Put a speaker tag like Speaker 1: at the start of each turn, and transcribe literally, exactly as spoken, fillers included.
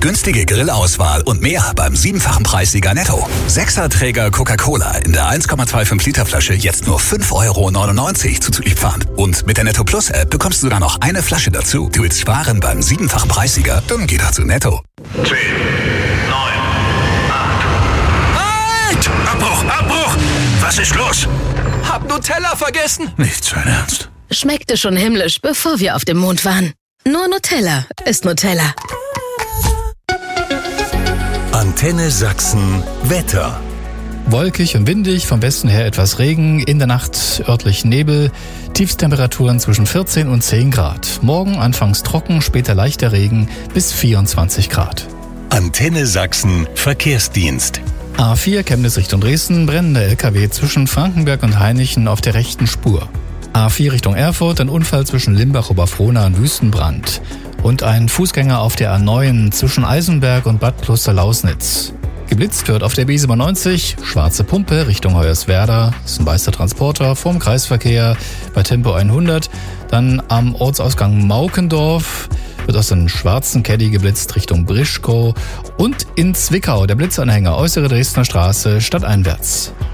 Speaker 1: günstige Grillauswahl und mehr beim siebenfachen Preissieger Netto. Sechserträger Coca-Cola in der eins Komma fünfundzwanzig Liter Flasche jetzt nur fünf Euro neunundneunzig zuzüglich Pfand. Und mit der Netto Plus App bekommst du sogar noch eine Flasche dazu. Du willst sparen beim siebenfachen Preissieger? Dann geh doch zu Netto.
Speaker 2: zehn, neun, acht. Halt! Abbruch, Abbruch! Was ist los?
Speaker 3: Hab Nutella vergessen.
Speaker 2: Nicht sein Ernst.
Speaker 4: Schmeckte schon himmlisch, bevor wir auf dem Mond waren. Nur Nutella ist Nutella.
Speaker 5: Antenne Sachsen Wetter.
Speaker 6: Wolkig und windig, vom Westen her etwas Regen, in der Nacht örtlich Nebel, Tiefstemperaturen zwischen vierzehn und zehn Grad. Morgen anfangs trocken, später leichter Regen bis vierundzwanzig Grad.
Speaker 5: Antenne Sachsen Verkehrsdienst.
Speaker 6: A vier Chemnitz Richtung Dresden, brennender L K W zwischen Frankenberg und Hainichen auf der rechten Spur. A vier Richtung Erfurt, ein Unfall zwischen Limbach-Oberfrohna und Wüstenbrand. Und ein Fußgänger auf der A neun zwischen Eisenberg und Bad Kloster-Lausnitz. Geblitzt wird auf der B siebenundneunzig, schwarze Pumpe Richtung Hoyerswerda, ist ein weißer Transporter vorm Kreisverkehr bei Tempo hundert. Dann am Ortsausgang Maukendorf wird aus einem schwarzen Caddy geblitzt Richtung Brischkow. Und in Zwickau der Blitzanhänger äußere Dresdner Straße stadteinwärts.